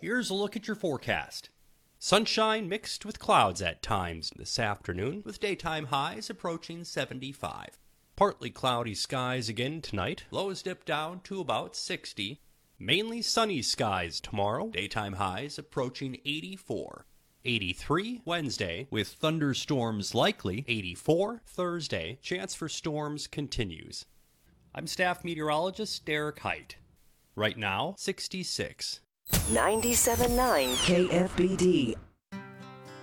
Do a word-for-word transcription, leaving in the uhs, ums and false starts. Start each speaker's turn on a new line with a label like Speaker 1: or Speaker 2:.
Speaker 1: here's a look at your forecast. Sunshine mixed with clouds at times this afternoon, with daytime highs approaching seventy-five. Partly cloudy skies again tonight, lows dip down to about sixty. Mainly sunny skies tomorrow, daytime highs approaching eighty-four. eighty-three Wednesday, with thunderstorms likely. eighty-four Thursday, chance for storms continues. I'm staff meteorologist Derek Height. Right now, sixty-six.
Speaker 2: ninety-seven point nine K F B D